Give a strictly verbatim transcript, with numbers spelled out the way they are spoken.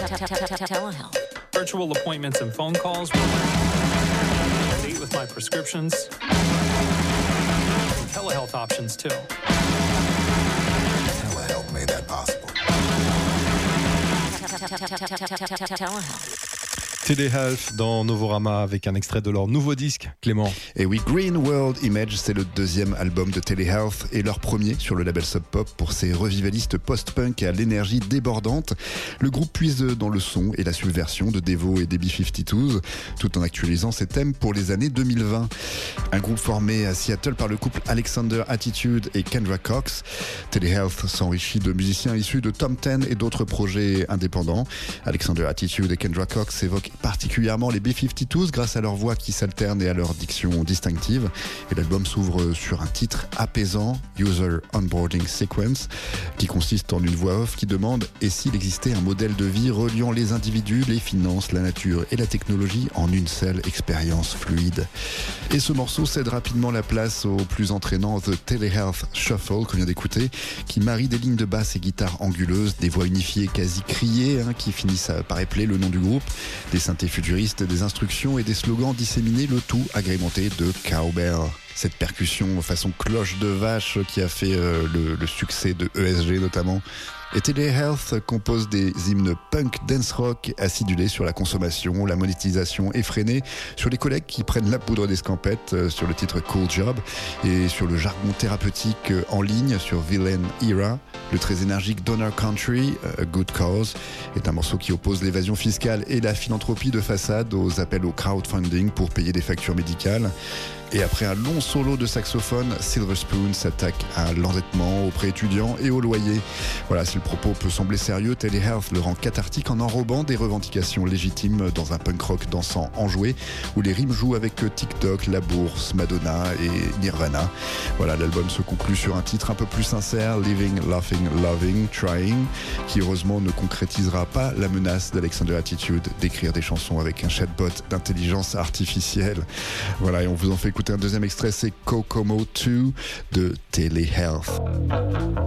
Telehealth. Virtual appointments and phone calls. Date with my prescriptions. And telehealth options too. Telehealth made that possible. Telehealth. Telehealth dans Novorama avec un extrait de leur nouveau disque, Clément. Et oui, Green World Image, c'est le deuxième album de Telehealth et leur premier sur le label Sub Pop pour ces revivalistes post-punk à l'énergie débordante. Le groupe puise dans le son et la subversion de Devo et des B cinquante-deux, tout en actualisant ses thèmes pour les années deux mille vingt. Un groupe formé à Seattle par le couple Alexander Attitude et Kendra Cox. Telehealth s'enrichit de musiciens issus de Tom Ten et d'autres projets indépendants. Alexander Attitude et Kendra Cox évoquent particulièrement les B cinquante-deux grâce à leur voix qui s'alterne et à leur diction distinctive. Et l'album s'ouvre sur un titre apaisant, User Onboarding Sequence, qui consiste en une voix off qui demande « Et s'il existait un modèle de vie reliant les individus, les finances, la nature et la technologie en une seule expérience fluide ?» Et ce morceau cède rapidement la place au plus entraînant The Telehealth Shuffle qu'on vient d'écouter, qui marie des lignes de basse et guitare anguleuses, des voix unifiées quasi criées hein, qui finissent par épeler le nom du groupe, des synthés futuristes, des instructions et des slogans disséminés, le tout agrémenté de cowbell. Cette percussion façon cloche de vache qui a fait euh, le, le succès de E S G notamment. Et Telehealth compose des hymnes punk dance rock acidulés sur la consommation, la monétisation effrénée, sur les collègues qui prennent la poudre d'escampette, euh, sur le titre Cool Job, et sur le jargon thérapeutique euh, en ligne sur Villain Era. Le très énergique Donor Country, A Good Cause, est un morceau qui oppose l'évasion fiscale et la philanthropie de façade aux appels au crowdfunding pour payer des factures médicales. Et après un long solo de saxophone, Silver Spoon s'attaque à l'endettement, aux prêts étudiants et au loyer. Voilà, si le propos peut sembler sérieux, Telehealth le rend cathartique en enrobant des revendications légitimes dans un punk rock dansant enjoué, où les rimes jouent avec TikTok, La Bourse, Madonna et Nirvana. Voilà, l'album se conclut sur un titre un peu plus sincère, Living, Laughing, Loving, Trying, qui heureusement ne concrétisera pas la menace d'Alexander Attitude d'écrire des chansons avec un chatbot d'intelligence artificielle. Voilà, et on vous en fait écouter un deuxième extrait, c'est Kokomo deux de Telehealth.